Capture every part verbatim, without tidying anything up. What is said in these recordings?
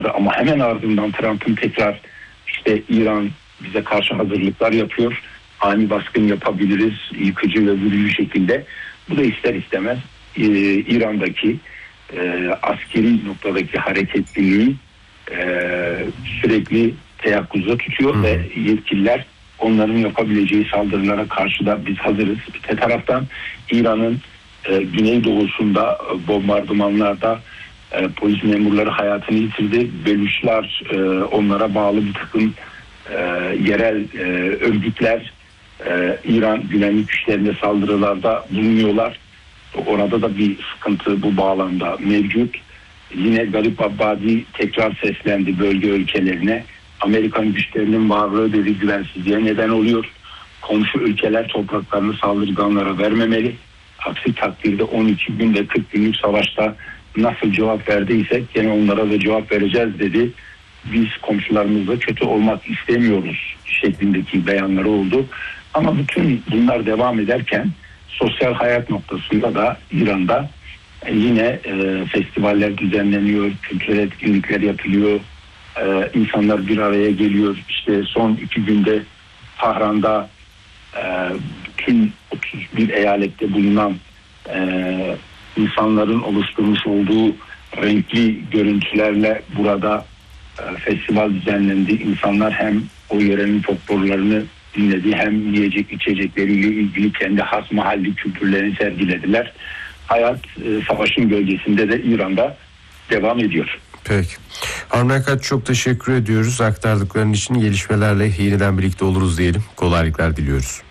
Ama hemen ardından Trump'ın tekrar işte İran bize karşı hazırlıklar yapıyor, ani baskın yapabiliriz, yıkıcı ve vurucu şekilde. Bu da ister istemez e, İran'daki e, askeri noktadaki hareketliliği e, sürekli teyakkuzda tutuyor hmm. ve yetkililer onların yapabileceği saldırılara karşı da biz hazırız. Öte taraftan İran'ın e, güneydoğusunda e, bombardımanlarda e, polis memurları hayatını yitirdi. Beluşlar, e, onlara bağlı bir takım e, yerel e, örgütler e, İran güvenlik güçlerine saldırılarda bulunuyorlar. Orada da bir sıkıntı bu bağlamda mevcut. Yine Galip Abbadi tekrar seslendi bölge ülkelerine. Amerikan güçlerinin varlığı dedi güvensizliğe neden oluyor. Komşu ülkeler topraklarını saldırganlara vermemeli. Aksi takdirde on iki günde kırk günlük savaşta nasıl cevap verdiysek gene onlara da cevap vereceğiz dedi. Biz komşularımızla kötü olmak istemiyoruz şeklindeki beyanları oldu. Ama bütün bunlar devam ederken sosyal hayat noktasında da İran'da yine e, festivaller düzenleniyor, kültürel etkinlikler yapılıyor. Ee, insanlar bir araya geliyor. İşte son iki günde Tahran'da e, bütün otuz bir eyalette bulunan e, insanların oluşturmuş olduğu renkli görüntülerle burada e, festival düzenlendi. İnsanlar hem o yörenin folklorlarını dinledi, hem yiyecek içecekleriyle ilgili kendi has mahalli kültürlerini sergilediler. Hayat e, savaşın gölgesinde de İran'da devam ediyor. Peki. Harun Aykaç, çok teşekkür ediyoruz. Aktardıkların için gelişmelerle yeniden birlikte oluruz diyelim. Kolaylıklar diliyoruz.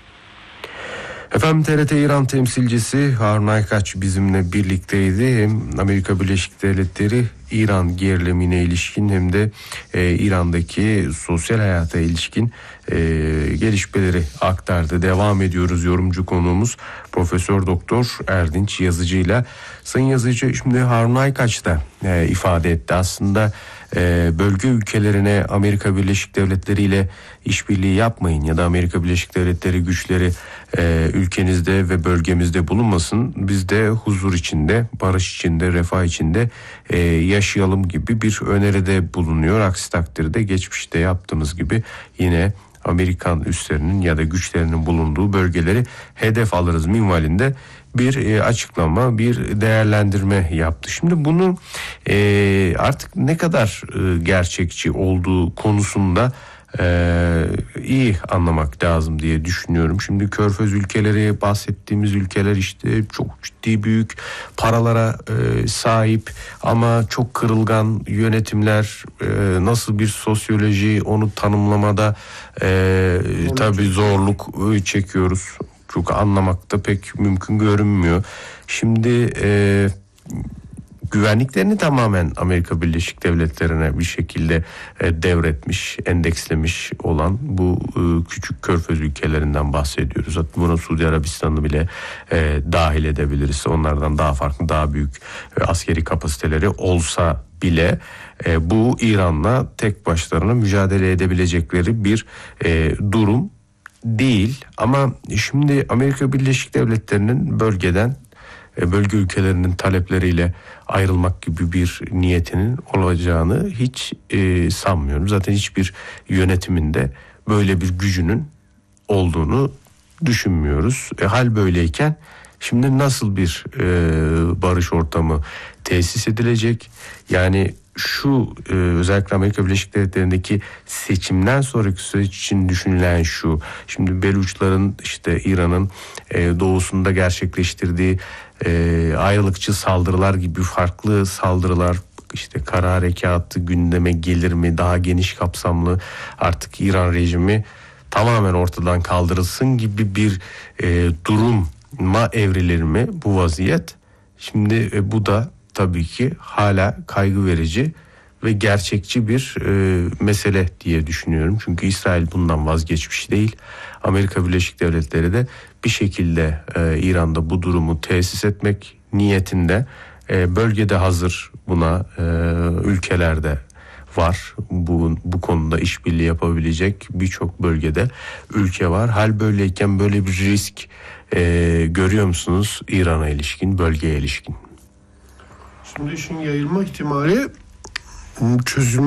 Efendim, T R T İran temsilcisi Harun Aykaç bizimle birlikteydi. Hem Amerika Birleşik Devletleri İran gerilimine ilişkin hem de e, İran'daki sosyal hayata ilişkin e, gelişmeleri aktardı. Devam ediyoruz. Yorumcu konuğumuz Profesör Doktor Erdinç Yazıcı'yla. Sayın Yazıcı, şimdi Harun Aykaç da e, ifade etti. Aslında e, bölge ülkelerine Amerika Birleşik Devletleri ile işbirliği yapmayın ya da Amerika Birleşik Devletleri güçleri e, ülkenizde ve bölgemizde bulunmasın. Biz de huzur içinde, barış içinde, refah içinde e, yaşayalım gibi bir öneride bulunuyor. Aksi takdirde geçmişte yaptığımız gibi yine Amerikan üslerinin ya da güçlerinin bulunduğu bölgeleri hedef alırız minvalinde bir e, açıklama, bir değerlendirme yaptı. Şimdi bunu e, artık ne kadar e, gerçekçi olduğu konusunda Ee, iyi anlamak lazım diye düşünüyorum. Şimdi Körfez ülkeleri, bahsettiğimiz ülkeler işte çok ciddi büyük paralara e, sahip ama çok kırılgan yönetimler, e, nasıl bir sosyoloji, onu tanımlamada e, tabii zorluk e, çekiyoruz. Çok anlamakta pek mümkün görünmüyor. Şimdi e, güvenliklerini tamamen Amerika Birleşik Devletleri'ne bir şekilde e, devretmiş, endekslemiş olan bu e, küçük Körfez ülkelerinden bahsediyoruz. Hatta buna Suudi Arabistan'ı bile e, dahil edebiliriz. Onlardan daha farklı, daha büyük e, askeri kapasiteleri olsa bile e, bu İran'la tek başlarına mücadele edebilecekleri bir e, durum değil. Ama şimdi Amerika Birleşik Devletleri'nin bölgeden, bölge ülkelerinin talepleriyle ayrılmak gibi bir niyetinin olacağını hiç e, sanmıyorum. Zaten hiçbir yönetiminde böyle bir gücünün olduğunu düşünmüyoruz. E, hal böyleyken şimdi nasıl bir e, barış ortamı tesis edilecek? Yani şu e, özellikle Amerika Birleşik Devletleri'ndeki seçimden sonraki süreç için düşünülen şu. Şimdi Beluçların işte İran'ın e, doğusunda gerçekleştirdiği e, ayrılıkçı saldırılar gibi farklı saldırılar, işte kara harekatı gündeme gelir mi? Daha geniş kapsamlı artık İran rejimi tamamen ortadan kaldırılsın gibi bir e, duruma evrilir mi bu vaziyet? Şimdi e, bu da tabii ki hala kaygı verici ve gerçekçi bir e, mesele diye düşünüyorum. Çünkü İsrail bundan vazgeçmiş değil. Amerika Birleşik Devletleri de bir şekilde e, İran'da bu durumu tesis etmek niyetinde. E, bölgede hazır buna e, ülkelerde var. Bu, bu konuda işbirliği yapabilecek birçok bölgede ülke var. Hal böyleyken böyle bir risk e, görüyor musunuz İran'a ilişkin, bölgeye ilişkin? Şimdi işin yayılma ihtimali çözülme